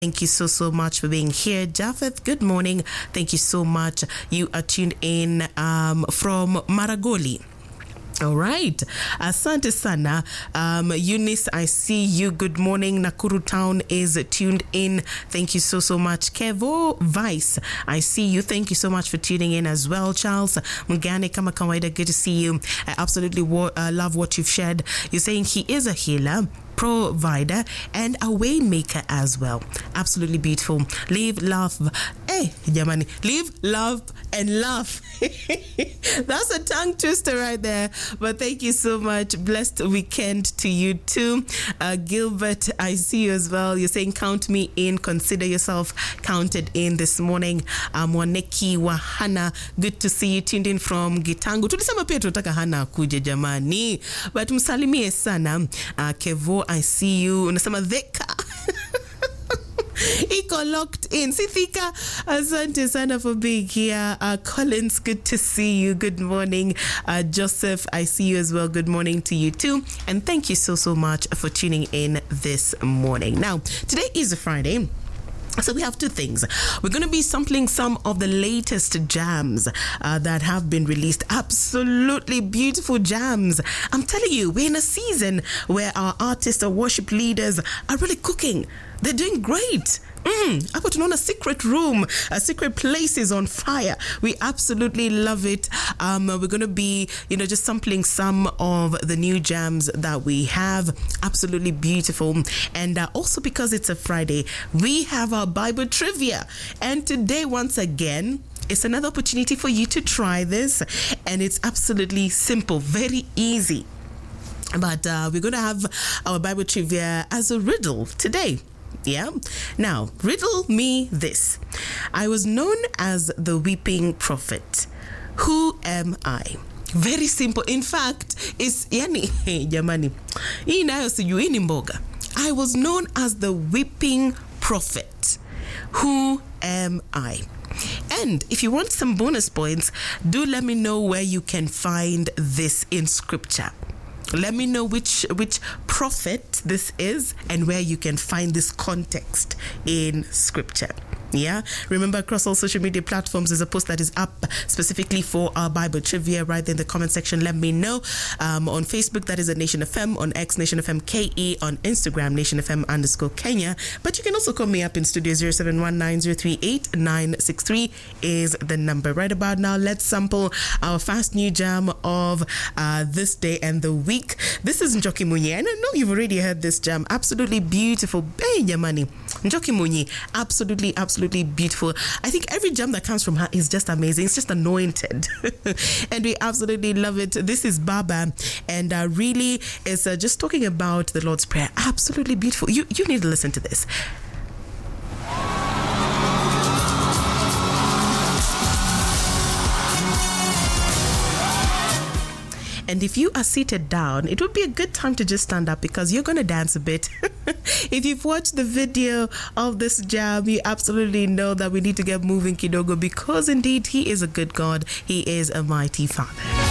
Thank you so much for being here. Japheth, good morning. Thank you so much. You are tuned in from Maragoli. All right. Asante sana. Eunice, I see you. Good morning. Nakuru Town is tuned in. Thank you so much. Kevo Vice, I see you. Thank you so much for tuning in as well. Charles Mugane, kama kawaida, good to see you. I absolutely love what you've shared. You're saying he is a healer, provider, and a way maker as well. Absolutely beautiful. Live, love. Hey, Jamani. Live, love, and laugh. That's a tongue twister right there. But thank you so much. Blessed weekend to you too. Gilbert, I see you as well. You're saying, count me in. Consider yourself counted in this morning. Mwaneki wa Hana, good to see you. Tuned in from Gitangu. Tulisema pia tunataka Hana kuje jamani. But msalimie sana. Kevo, I see you. Unasema Thika. Iko locked in. Sithika, asante sana for being here. Collins, good to see you. Good morning. Joseph, I see you as well. Good morning to you too. And thank you so much for tuning in this morning. Now, today is a Friday. So we have two things. We're going to be sampling some of the latest jams that have been released. Absolutely beautiful jams. I'm telling you, we're in a season where our artists, our worship leaders are really cooking. They're doing great. Hapo tunaona secret room, secret places on fire. We absolutely love it. We're going to be, just sampling some of the new jams that we have. Absolutely beautiful. And also because it's a Friday, we have our Bible trivia. And today, once again, it's another opportunity for you to try this. And it's absolutely simple, very easy. But we're going to have our Bible trivia as a riddle today. Yeah. Now, riddle me this. I was known as the weeping prophet. Who am I? Very simple. In fact, it's jamani. Hii nayo sijui ni mboga. I was known as the weeping prophet. Who am I? And if you want some bonus points, do let me know where you can find this in scripture. Let me know which prophet this is and where you can find this context in scripture. Yeah. Remember, across all social media platforms, there's a post that is up specifically for our Bible trivia right there in the comment section. Let me know. On Facebook, that is at Nation FM. On X, Nation FM KE. On Instagram, Nation FM _Kenya. But you can also call me up in studio. 0719038963 is the number. Right about now, let's sample our fast new jam of this day and the week. This is Njoki Munyi. And I know you've already heard this jam. Absolutely beautiful. Hey, Yamani. Njoki Munyi. Absolutely beautiful. I think every jam that comes from her is just amazing. It's just anointed. And we absolutely love it. This is Baba, and really is just talking about the Lord's Prayer. Absolutely beautiful. You need to listen to this. And if you are seated down, it would be a good time to just stand up because you're going to dance a bit. If you've watched the video of this jam, you absolutely know that we need to get moving kidogo because indeed he is a good God. He is a mighty Father.